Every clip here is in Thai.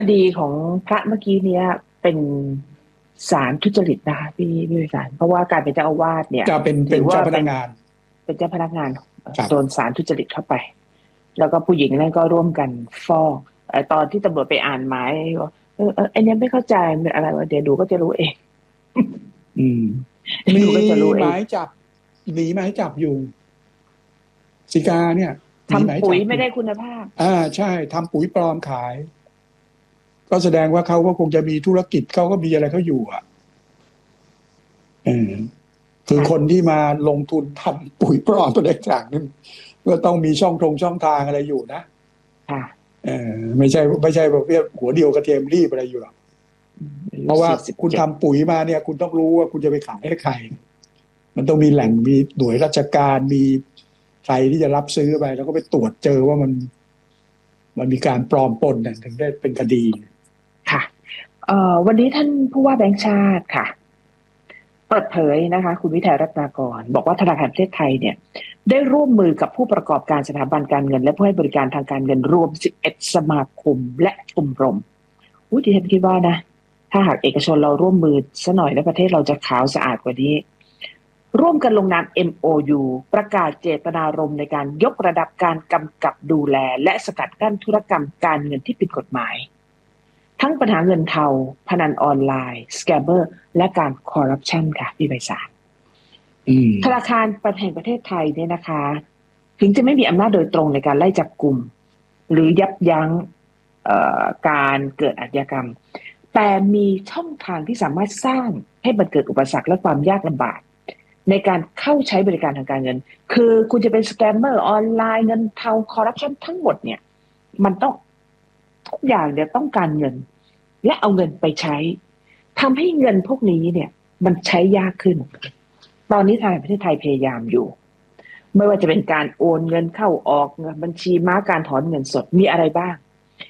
คดีของพระเมื่อกี้เนี้ยเป็นศาลทุจริตนะคะพี่วิสารเพราะว่าการเป็นเจ้าอาวาสเนี่ยจะเป็นถือว่าเจ้าพเป็นนักงานเป็นเจ้าพนักงานโดนครับศาลทุจริตเข้าไปแล้วก็ผู้หญิงนั่นก็ร่วมกันฟอกตอนที่ตำรวจไปอ่านหมายไอเนี้ยไม่เข้าใจมันอะไรวะเดี๋ยวดูก็จะรู้เองอืม มีดูก็จะรู้เองหมายจับหนีหมายจับอยู่สิกาเนี่ยหนีหมายทำปุ๋จับอยู่ยไม่ได้คุณภาพใช่ทำปุ๋ยปลอมขายก็แสดงว่าเขาก็คงจะมีธุรกิจเขาก็มีอะไรเขาอยู่เออคือค่ะคนที่มาลงทุนทำปุ๋ยปลอมตัวเล็กอย่างนึงก็ต้องมีช่องทางอะไรอยู่นะค่ะไม่ใช่แบบหัวเดียวกระเทียมรีบอะไรอยู่หรอกอายุเพราะว่าคุณ 47 ทำปุ๋ยมาเนี่ยคุณต้องรู้ว่าคุณจะไปขายให้ใครมันต้องมีแหล่งมีหน่วยราชการมีใครที่จะรับซื้อไปแล้วก็ไปตรวจเจอว่ามันมีการปลอมปนเนี่ยถึงได้เป็นคดีค่ะวันนี้ท่านผู้ว่าแบงก์ชาติค่ะ เปิดเผยนะคะคุณวิทัยรัตนากรบอกว่าธนาคารประเทศไทยเนี่ยได้ร่วมมือกับผู้ประกอบการสถาบันการเงินและผู้ให้บริการทางการเงินรวม11สมาคมและชมรมดิฉันคิดว่านะถ้าหากเอกชนเราร่วมมือซะหน่อยแล้วประเทศเราจะขาวสะอาดกว่านี้ร่วมกันลงนาม MOU ประกาศเจตนารมณ์ในการยกระดับการกำกับดูแลและสกัดกั้นธุรกรรมการเงินที่ผิดกฎหมาย ทั้งปัญหาเงินเทาพนันออนไลน์สแกมเมอร์และการคอร์รัปชันค่ะพี่ไพศาลธนาคารแห่งประเทศไทยเนี่ยนะคะถึงจะไม่มีอำนาจโดยตรงในการไล่จับกลุ่มหรือยับยั้งการเกิดอาชญากรรมแต่มีช่องทางที่สามารถสร้างให้มันเกิดอุปสรรคและความยากลำบากในการเข้าใช้บริการทางการเงินคือคุณจะเป็นสแกมเมอร์ออนไลน์เงินเทาคอร์รัปชันทั้งหมดเนี่ยมันต้องทุกอย่างเนี่ยต้องการเงินและเอาเงินไปใช้ทำให้เงินพวกนี้เนี่ยมันใช้ยากขึ้นตอนนี้ทางประเทศไทยพยายามอยู่ไม่ว่าจะเป็นการโอนเงินเข้าออกบัญชีม้าการถอนเงินสดมีอะไรบ้าง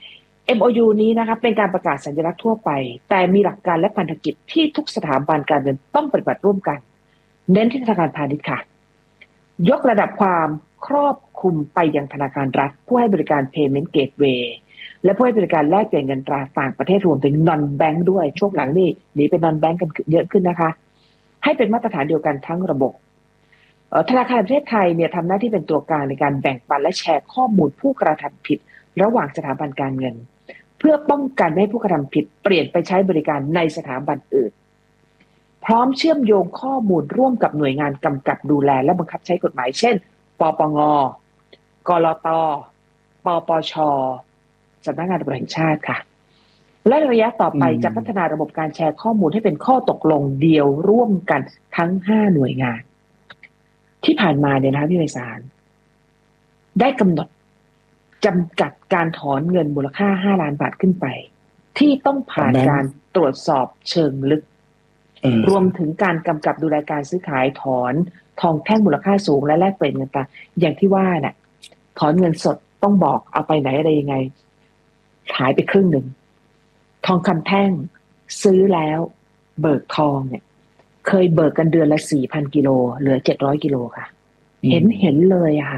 MOU นี้นะคะเป็นการประกาศสัญลักษณ์ทั่วไปแต่มีหลักการและพันธกิจที่ทุกสถาบันการเงินต้องปฏิบัติร่วมกันเน้นที่ธนาคารพาณิชย์ค่ะยกระดับความครอบคลุมไปยังธนาคารรัฐผู้ให้บริการ Payment Gateway และผู้ให้บริการแลกเปลี่ยนเงินตราต่างประเทศรวมถึง non bank ด้วยช่วงหลังนี่หนีเป็น non bank กันเยอะขึ้นนะคะให้เป็นมาตรฐานเดียวกันทั้งระบบธนาคารประเทศไทยเนี่ยทำหน้าที่เป็นตัวกลางในการแบ่งปันและแชร์ข้อมูลผู้กระทำผิดระหว่างสถาบันการเงินเพื่อป้องกันไม่ให้ผู้กระทำผิดเปลี่ยนไปใช้บริการในสถาบันอื่นพร้อมเชื่อมโยงข้อมูลร่วมกับหน่วยงานกำกับดูแลและบังคับใช้กฎหมายเช่นปปงกลตปปชสำนักงานตำรวจแห่งชาติค่ะและระยะต่อไปจะพัฒนาระบบการแชร์ข้อมูลให้เป็นข้อตกลงเดียวร่วมกันทั้ง5หน่วยงานที่ผ่านมาเนี่ยนะคะพี่ไพศาลได้กำหนดจำกัดการถอนเงินมูลค่า5 ล้านบาทขึ้นไปที่ต้องผ่านการตรวจสอบเชิงลึกรวมถึงการกำกับดูแลการซื้อขายถอนทองแท่งมูลค่าสูงและแลกเปลี่ยนเงินตราอย่างที่ว่าน่ะถอนเงินสดต้องบอกเอาไปไหนอะไรยังไงหายไปครึ่งหนึ่งทองคำแท่งซื้อแล้วเบิกทองเนี่ยเคยเบิกกันเดือนละ 4,000 กิโลเหลือ700 กิโลค่ะเห็นเลยอะค่ะ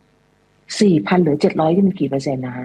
4,000 เหลือ700นี่มันกี่เปอร์เซ็นต์นะ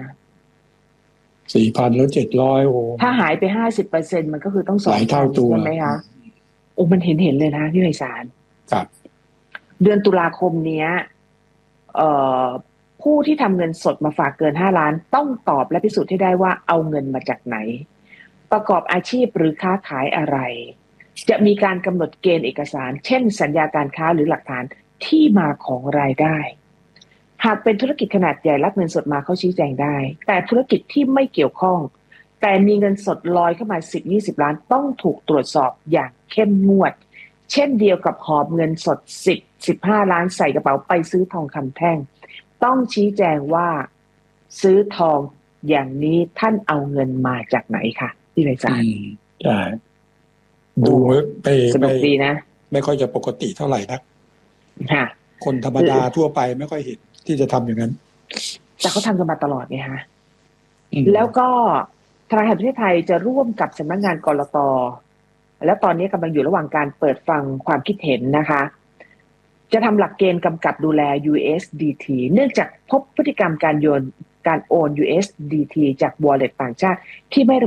4,000แล้ว700โอ้ถ้าหายไป50%มันก็คือต้องหลายเท่า 2,000 ตัวใช่ไหมคะโอ้มันเห็นเลยนะพี่ไพศาลครับเดือนตุลาคมเนี้ยเอ่อผู้ที่ทำเงินสดมาฝากเกิน5 ล้านต้องตอบและพิสูจน์ให้ได้ว่าเอาเงินมาจากไหนประกอบอาชีพหรือค้าขายอะไรจะมีการกำหนดเกณฑ์เอกสารเช่นสัญญาการค้าหรือหลักฐานที่มาของรายได้หากเป็นธุรกิจขนาดใหญ่รับเงินสดมาเขาชี้แจงได้แต่ธุรกิจที่ไม่เกี่ยวข้องแต่มีเงินสดลอยเข้ามา10-20 ล้านต้องถูกตรวจสอบอย่างเข้มงวดเช่นเดียวกับหอบเงินสด10-15 ล้านใส่กระเป๋าไปซื้อทองคำแท่งต้องชี้แจงว่าซื้อทองอย่างนี้ท่านเอาเงินมาจากไหนคะพี่ไพศาลใช่ดูไปสนุกดีนะไม่ค่อยจะปกติเท่าไหร่นักค่ะคนธรรมดาทั่วไปไม่ค่อยเห็นที่จะทำอย่างนั้นแต่เขาทำกันมาตลอดไงฮะแล้วก็ธนาคารประเทศไทยจะร่วมกับสำนักงานกลตและตอนนี้กำลังอยู่ระหว่างการเปิดฟังความคิดเห็นนะคะจะทำหลักเกณฑ์กำกับดูแล USDT เนื่องจากพบพฤติกรรมการโอน USDT จาก wallet ต่างชาติที่ไม่